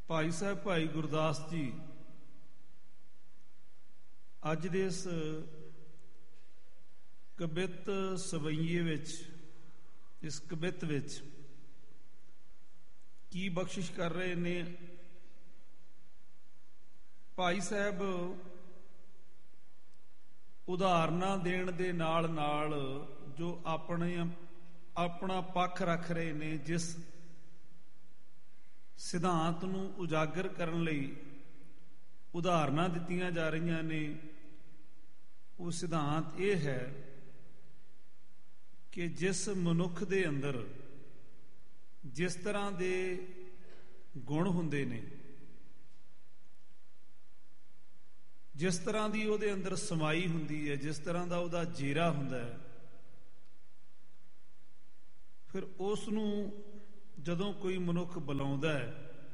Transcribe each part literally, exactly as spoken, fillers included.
ਭਾਈ ਸਾਹਿਬ ਭਾਈ ਗੁਰਦਾਸ ਜੀ ਅੱਜ ਦੇ ਇਸ ਕਵਿਤ ਸਵਈਏ ਵਿੱਚ, ਇਸ ਕਵਿਤ ਵਿੱਚ ਕੀ ਬਖਸ਼ਿਸ਼ ਕਰ ਰਹੇ ਨੇ। ਭਾਈ ਸਾਹਿਬ ਉਦਾਹਰਨਾਂ ਦੇਣ ਦੇ ਨਾਲ ਨਾਲ ਜੋ ਆਪਣੇ ਆਪਣਾ ਪੱਖ ਰੱਖ ਰਹੇ ਨੇ, ਜਿਸ ਸਿਧਾਂਤ ਨੂੰ ਉਜਾਗਰ ਕਰਨ ਲਈ ਉਦਾਹਰਨਾਂ ਦਿੱਤੀਆਂ ਜਾ ਰਹੀਆਂ ਨੇ, ਉਹ ਸਿਧਾਂਤ ਇਹ ਹੈ ਕਿ ਜਿਸ ਮਨੁੱਖ ਦੇ ਅੰਦਰ ਜਿਸ ਤਰ੍ਹਾਂ ਦੇ ਗੁਣ ਹੁੰਦੇ ਨੇ, ਜਿਸ ਤਰ੍ਹਾਂ ਦੀ ਉਹਦੇ ਅੰਦਰ ਸਮਾਈ ਹੁੰਦੀ ਹੈ, ਜਿਸ ਤਰ੍ਹਾਂ ਦਾ ਉਹਦਾ ਜੀਰਾ ਹੁੰਦਾ ਹੈ, ਫਿਰ ਉਸ ਨੂੰ ਜਦੋਂ ਕੋਈ ਮਨੁੱਖ ਬੁਲਾਉਂਦਾ ਹੈ,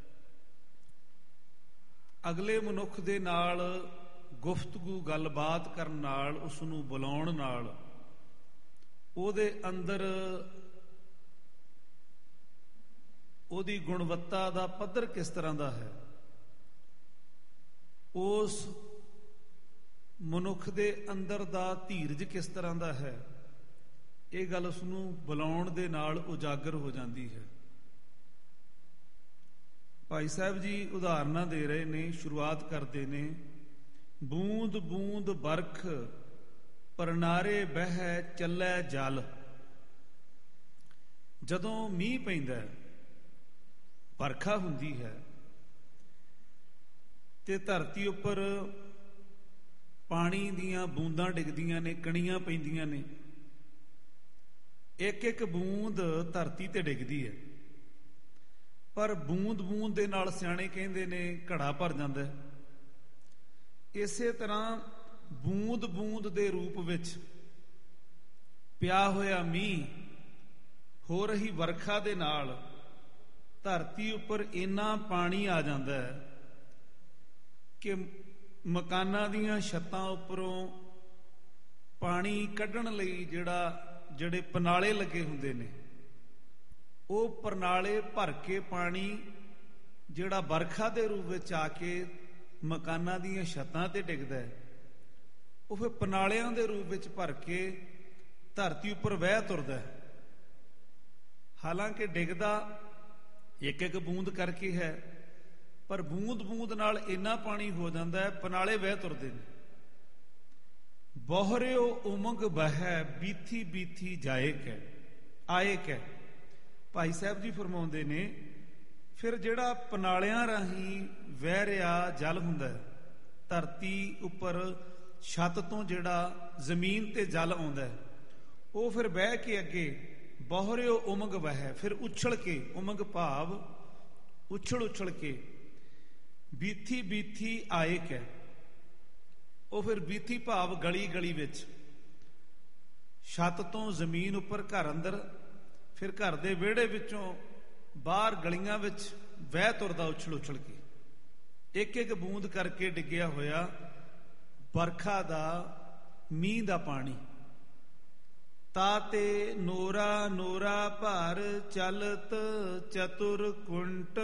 ਅਗਲੇ ਮਨੁੱਖ ਦੇ ਨਾਲ ਗੁਫ਼ਤਗੂ ਗੱਲਬਾਤ ਕਰਨ ਨਾਲ, ਉਸ ਨੂੰ ਬੁਲਾਉਣ ਨਾਲ ਉਹਦੇ ਅੰਦਰ ਉਹਦੀ ਗੁਣਵੱਤਾ ਦਾ ਪੱਧਰ ਕਿਸ ਤਰ੍ਹਾਂ ਦਾ ਹੈ, ਉਸ ਮਨੁੱਖ ਦੇ ਅੰਦਰ ਦਾ ਧੀਰਜ ਕਿਸ ਤਰ੍ਹਾਂ ਦਾ ਹੈ, ਇਹ ਗੱਲ ਉਸ ਨੂੰ ਬੁਲਾਉਣ ਦੇ ਨਾਲ ਉਜਾਗਰ ਹੋ ਜਾਂਦੀ ਹੈ। ਭਾਈ ਸਾਹਿਬ ਜੀ ਉਦਾਹਰਨਾਂ ਦੇ ਰਹੇ ਨੇ, ਸ਼ੁਰੂਆਤ ਕਰਦੇ ਨੇ, ਬੂੰਦ ਬੂੰਦ ਬਰਖ ਪਰਨਾਰੇ ਬਹਿ ਚੱਲੈ ਜਲ। ਜਦੋਂ ਮੀਂਹ ਪੈਂਦਾ, ਵਰਖਾ ਹੁੰਦੀ ਹੈ ਤੇ ਧਰਤੀ ਉੱਪਰ ਪਾਣੀ ਦੀਆਂ ਬੂੰਦਾਂ ਡਿੱਗਦੀਆਂ ਨੇ, ਕਣੀਆਂ ਪੈਂਦੀਆਂ ਨੇ, ਇੱਕ ਇੱਕ ਬੂੰਦ ਧਰਤੀ ਤੇ ਡਿੱਗਦੀ ਹੈ, ਪਰ ਬੂੰਦ ਬੂੰਦ ਦੇ ਨਾਲ ਸਿਆਣੇ ਕਹਿੰਦੇ ਨੇ ਘੜਾ ਭਰ ਜਾਂਦਾ। ਇਸੇ ਤਰ੍ਹਾਂ ਬੂੰਦ ਬੂੰਦ ਦੇ ਰੂਪ ਵਿੱਚ ਪਿਆ ਹੋਇਆ ਮੀਂਹ, ਹੋ ਰਹੀ ਵਰਖਾ ਦੇ ਨਾਲ ਧਰਤੀ ਉੱਪਰ ਇੰਨਾ ਪਾਣੀ ਆ ਜਾਂਦਾ ਹੈ ਕਿ ਮਕਾਨਾਂ ਦੀਆਂ ਛੱਤਾਂ ਉੱਪਰੋਂ ਪਾਣੀ ਕੱਢਣ ਲਈ ਜਿਹੜਾ ਜਿਹੜੇ ਪਨਾਲੇ ਲੱਗੇ ਹੁੰਦੇ ਨੇ, ਉਹ ਪਰਨਾਲੇ ਭਰ ਕੇ ਪਾਣੀ ਜਿਹੜਾ ਵਰਖਾ ਦੇ ਰੂਪ ਵਿੱਚ ਆ ਕੇ ਮਕਾਨਾਂ ਦੀਆਂ ਛੱਤਾਂ ਤੇ ਡਿੱਗਦਾ ਹੈ, ਉਹ ਫਿਰ ਪਨਾਲਿਆਂ ਦੇ ਰੂਪ ਵਿੱਚ ਭਰ ਕੇ ਧਰਤੀ ਉੱਪਰ ਵਹਿ ਤੁਰਦਾ ਹੈ। ਹਾਲਾਂਕਿ ਡਿੱਗਦਾ ਇੱਕ ਇੱਕ ਬੂੰਦ ਕਰਕੇ ਹੈ, ਪਰ ਬੂੰਦ ਬੂੰਦ ਨਾਲ ਇੰਨਾ ਪਾਣੀ ਹੋ ਜਾਂਦਾ ਹੈ, ਪਨਾਲੇ ਵਹਿ ਤੁਰਦੇ ਨੇ। ਬਹੁਰਿਓ ਉਮੰਗ ਬਹਿ ਬੀਥੀ ਬੀਥੀ ਜਾਏ ਕੈ ਆਏ ਕੈ। ਭਾਈ ਸਾਹਿਬ ਜੀ ਫਰਮਾਉਂਦੇ ਨੇ, ਫਿਰ ਜਿਹੜਾ ਪਨਾਲਿਆਂ ਰਾਹੀਂ ਵਹਿ ਰਿਹਾ ਜਲ ਹੁੰਦਾ ਹੈ, ਧਰਤੀ ਉੱਪਰ ਛੱਤ ਤੋਂ ਜਿਹੜਾ ਜ਼ਮੀਨ ਤੇ ਜਲ ਆਉਂਦਾ, ਉਹ ਫਿਰ ਬਹਿ ਕੇ ਅੱਗੇ ਬਹੁਰਿਓ ਉਮੰਗ ਵਹਿ, ਫਿਰ ਉਛਲ ਕੇ, ਉਮੰਗ ਭਾਵ ਉਛਲ ਉਛਲ ਕੇ, ਬੀਥੀ ਬੀਥੀ ਆਏ ਕੈ, ਉਹ ਫਿਰ ਬੀਥੀ ਭਾਵ ਗਲੀ ਗਲੀ ਵਿੱਚ, ਛੱਤ ਤੋਂ ਜ਼ਮੀਨ ਉੱਪਰ ਘਰ ਅੰਦਰ, ਫਿਰ ਘਰ ਦੇ ਵਿਹੜੇ ਵਿੱਚੋਂ ਬਾਹਰ ਗਲੀਆਂ ਵਿੱਚ ਵਹਿ ਤੁਰਦਾ ਉਛਲ ਉਛਲ ਕੇ, ਇੱਕ ਇੱਕ ਬੂੰਦ ਕਰਕੇ ਡਿੱਗਿਆ ਹੋਇਆ ਵਰਖਾ ਦਾ, ਮੀਂਹ ਦਾ ਪਾਣੀ। ਤਾਤੇ ਨੋਰਾ ਨੋਰਾ ਭਾਰ ਚਲਤ ਚਤੁਰ ਕੁੰਟ।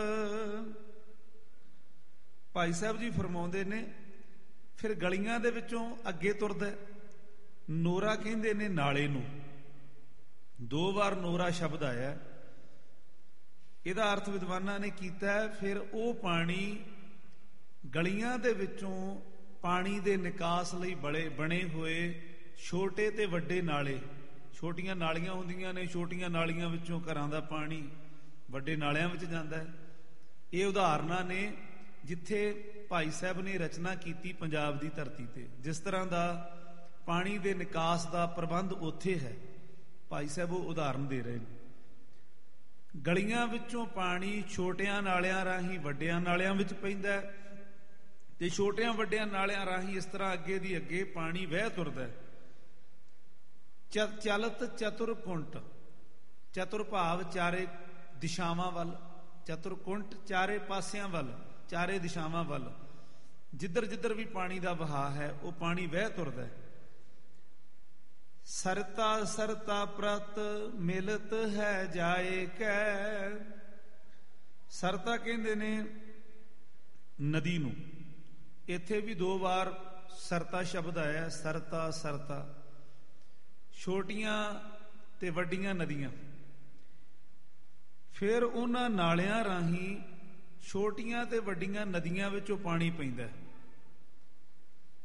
ਭਾਈ ਸਾਹਿਬ ਜੀ ਫਰਮਾਉਂਦੇ ਨੇ, ਫਿਰ ਗਲੀਆਂ ਦੇ ਵਿੱਚੋਂ ਅੱਗੇ ਤੁਰਦਾ। ਨੋਰਾ ਕਹਿੰਦੇ ਨੇ ਨਾਲੇ ਨੂੰ, ਦੋ ਵਾਰ ਨੋਰਾ ਸ਼ਬਦ ਆਇਆ। ਇਹਦਾ ਅਰਥ ਵਿਦਵਾਨਾਂ ਨੇ ਕੀਤਾ ਹੈ, ਫਿਰ ਉਹ ਪਾਣੀ ਗਲੀਆਂ ਦੇ ਵਿੱਚੋਂ ਪਾਣੀ ਦੇ ਨਿਕਾਸ ਲਈ ਬੜੇ ਬਣੇ ਹੋਏ ਛੋਟੇ ਤੇ ਵੱਡੇ ਨਾਲੇ, ਛੋਟੀਆਂ ਨਾਲੀਆਂ ਹੁੰਦੀਆਂ ਨੇ, ਛੋਟੀਆਂ ਨਾਲੀਆਂ ਵਿੱਚੋਂ ਘਰਾਂ ਦਾ ਪਾਣੀ ਵੱਡੇ ਨਾਲਿਆਂ ਵਿੱਚ ਜਾਂਦਾ ਹੈ। ਇਹ ਉਦਾਹਰਨਾਂ ਨੇ ਜਿੱਥੇ ਭਾਈ ਸਾਹਿਬ ਨੇ ਰਚਨਾ ਕੀਤੀ ਪੰਜਾਬ ਦੀ ਧਰਤੀ ਤੇ, ਜਿਸ ਤਰ੍ਹਾਂ ਦਾ ਪਾਣੀ ਦੇ ਨਿਕਾਸ ਦਾ ਪ੍ਰਬੰਧ ਉੱਥੇ ਹੈ, ਭਾਈ ਸਾਹਿਬ ਉਹ ਉਦਾਹਰਨ ਦੇ ਰਹੇ ਨੇ। ਗਲੀਆਂ ਵਿੱਚੋਂ ਪਾਣੀ ਛੋਟਿਆਂ ਨਾਲਿਆਂ ਰਾਹੀਂ ਵੱਡਿਆਂ ਨਾਲਿਆਂ ਵਿੱਚ ਪੈਂਦਾ, ਤੇ ਛੋਟਿਆਂ ਵੱਡਿਆਂ ਨਾਲਿਆਂ ਰਾਹੀਂ ਇਸ ਤਰ੍ਹਾਂ ਅੱਗੇ ਦੀ ਅੱਗੇ ਪਾਣੀ ਵਹਿ ਤੁਰਦਾ। ਚਲਤ ਚਤੁਰ ਕੁੰਟ, ਚਤੁਰ ਭਾਵ ਚਾਰੇ ਦਿਸ਼ਾਵਾਂ ਵੱਲ, ਚਤੁਰ ਕੁੰਟ ਚਾਰੇ ਪਾਸਿਆਂ ਵੱਲ, ਚਾਰੇ ਦਿਸ਼ਾਵਾਂ ਵੱਲ, ਜਿੱਧਰ ਜਿੱਧਰ ਵੀ ਪਾਣੀ ਦਾ ਵਹਾਅ ਹੈ ਉਹ ਪਾਣੀ ਵਹਿ ਤੁਰਦਾ। ਸਰਤਾ ਸਰਤਾ ਪ੍ਰਤ ਮਿਲਤ ਹੈ ਜਾਏ ਕੈ। ਸਰਤਾ ਕਹਿੰਦੇ ਨੇ ਨਦੀ ਨੂੰ। ਇੱਥੇ ਵੀ ਦੋ ਵਾਰ ਸਰਤਾ ਸ਼ਬਦ ਆਇਆ, ਸਰਤਾ ਸਰਤਾ, ਛੋਟੀਆਂ ਤੇ ਵੱਡੀਆਂ ਨਦੀਆਂ। ਫਿਰ ਉਹਨਾਂ ਨਾਲਿਆਂ ਰਾਹੀਂ ਛੋਟੀਆਂ ਤੇ ਵੱਡੀਆਂ ਨਦੀਆਂ ਵਿੱਚੋਂ ਪਾਣੀ ਪੈਂਦਾ।